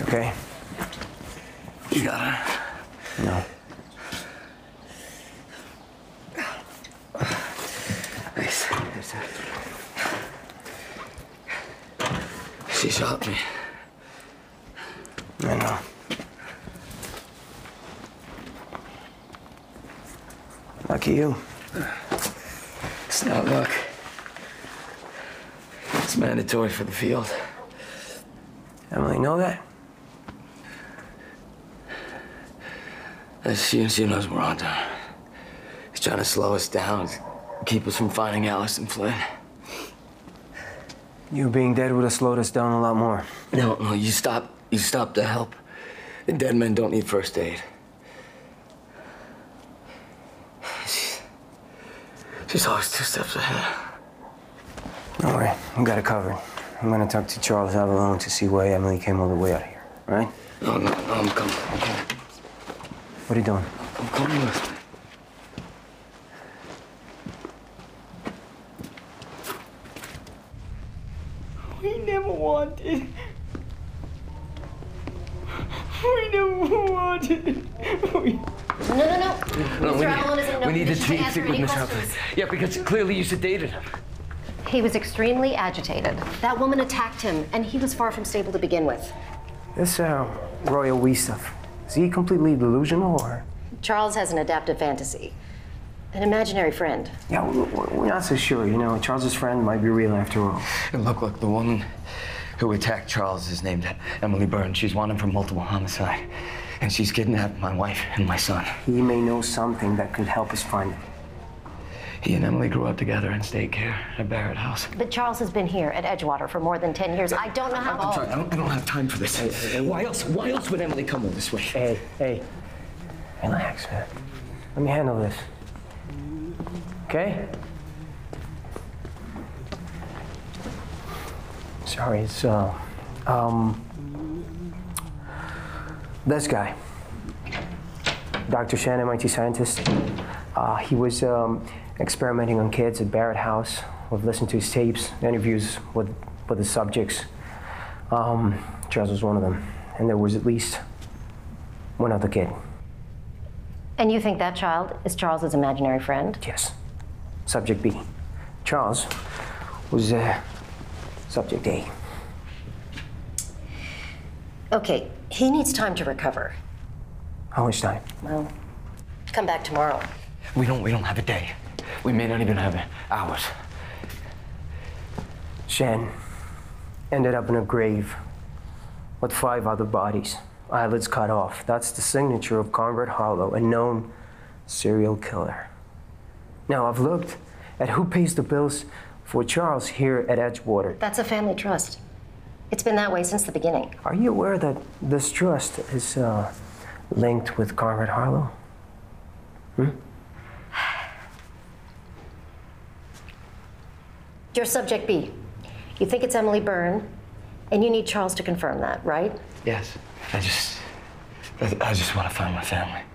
okay? You got her? No. Nice. She shot me. I know. Lucky you. It's not luck. It's mandatory for the field. Emily know that? She knows we're on to her. He's trying to slow us down, keep us from finding Allison Flynn. You being dead would have slowed us down a lot more. No, you stop to help. The dead men don't need first aid. She's always 2 steps ahead. Don't worry, we got it covered. I'm gonna talk to Charles Avalone to see why Emily came all the way out of here, all right? No, I'm coming. What are you doing? I'm coming with me. We never wanted. We never wanted. No. Mr. Avalone isn't. We need to speak answer with any Miss questions. Huffley. Yeah, because clearly you sedated him. He was extremely agitated. That woman attacked him, and he was far from stable to begin with. This, Royal We stuff, is he completely delusional, or? Charles has an adaptive fantasy. An imaginary friend. Yeah, we're not so sure, you know. Charles's friend might be real after all. And look, the woman who attacked Charles is named Emily Byrne. She's wanted for multiple homicide. And she's kidnapped my wife and my son. He may know something that could help us find him. He and Emily grew up together in state care at Barrett House. But Charles has been here at Edgewater for more than 10 years. I don't know how. I'm sorry, I don't have time for this. Hey. Why else would Emily come all this way? Hey. Relax, man. Let me handle this. Okay? Sorry, it's, this guy. Dr. Shan, MIT scientist. He was experimenting on kids at Barrett House. We've listened to his tapes, interviews with the subjects. Charles was one of them. And there was at least one other kid. And you think that child is Charles's imaginary friend? Yes. Subject B. Charles was subject A. Okay, he needs time to recover. How much time? Well, come back tomorrow. We don't have a day. We may not even have hours. Shan ended up in a grave with 5 other bodies, eyelids cut off. That's the signature of Conrad Harlow, a known serial killer. Now, I've looked at who pays the bills for Charles here at Edgewater. That's a family trust. It's been that way since the beginning. Are you aware that this trust is linked with Conrad Harlow? You're subject B. You think it's Emily Byrne, and you need Charles to confirm that, right? Yes. I just want to find my family.